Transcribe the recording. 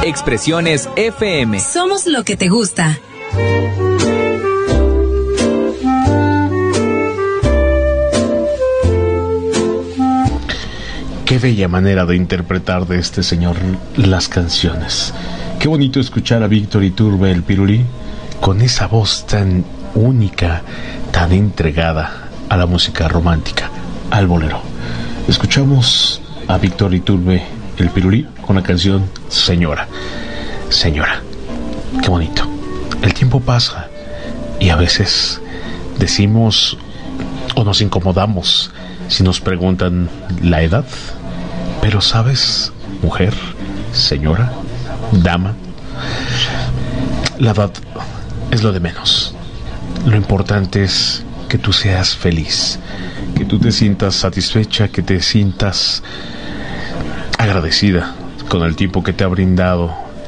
Expresiones FM. Somos lo que te gusta. Qué bella manera de interpretar de este señor las canciones. Qué bonito escuchar a Víctor Iturbe, el Pirulí, con esa voz tan única, tan entregada a la música romántica, al bolero. Escuchamos a Víctor Iturbe, el Pirulí, con la canción Señora. Señora, qué bonito. El tiempo pasa y a veces decimos o nos incomodamos si nos preguntan la edad. Pero sabes, mujer, señora, dama, la edad es lo de menos. Lo importante es que tú seas feliz, que tú te sientas satisfecha, que te sientas agradecida con el tiempo que te ha brindado